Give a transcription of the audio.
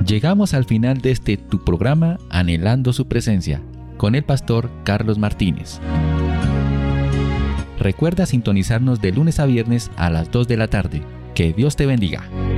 Llegamos al final de tu programa Anhelando su presencia, con el pastor Carlos Martínez. Recuerda sintonizarnos de lunes a viernes a las 2 de la tarde. Que Dios te bendiga.